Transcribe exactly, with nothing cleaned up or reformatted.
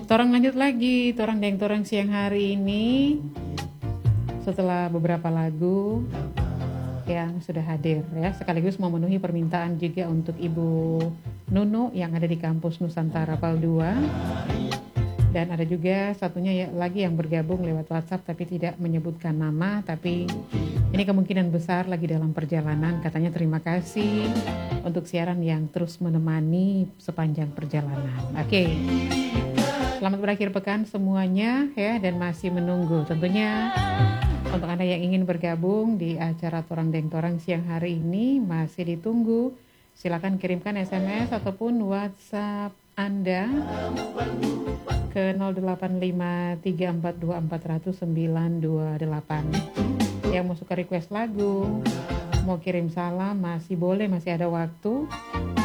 Torang lanjut lagi, torang deng torang siang hari ini setelah beberapa lagu yang sudah hadir ya, sekaligus memenuhi permintaan juga untuk Ibu Nunu yang ada di kampus Nusantara Pal dua. Dan ada juga satunya ya, lagi yang bergabung lewat WhatsApp tapi tidak menyebutkan nama, tapi ini kemungkinan besar lagi dalam perjalanan. Katanya terima kasih untuk siaran yang terus menemani sepanjang perjalanan. Oke, selamat berakhir pekan semuanya ya, dan masih menunggu tentunya untuk Anda yang ingin bergabung di acara Torang Deng Torang siang hari ini masih ditunggu. Silakan kirimkan S M S ataupun WhatsApp Anda ke nol delapan lima tiga empat dua empat nol nol sembilan dua delapan. Yang mau suka request lagu, mau kirim salam masih boleh, masih ada waktu.